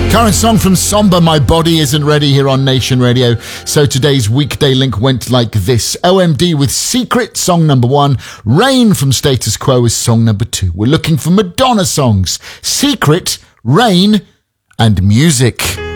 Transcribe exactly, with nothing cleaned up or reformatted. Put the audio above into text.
Current song from Somber, My Body Isn't Ready, here on Nation Radio. So today's weekday link went like this. O M D with Secret, song number one. Rain from Status Quo is song number two. We're looking for Madonna songs. Secret, Rain, and Music.